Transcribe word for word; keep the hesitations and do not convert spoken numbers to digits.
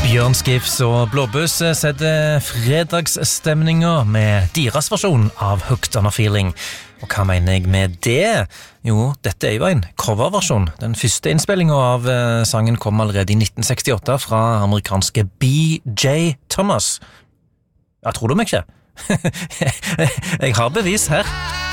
Bjørn Skifs og Blåbuss setter fredagsstemninga med deres versjon av Hooked on a Feeling. Og hva mener jeg med det? Jo, dette er jo en coverversjon. Den første innspillingen av sangen kom allerede i nitten sekstiåtte fra amerikanske B J Thomas. Ja, tror du meg ikke? Jeg har bevis her.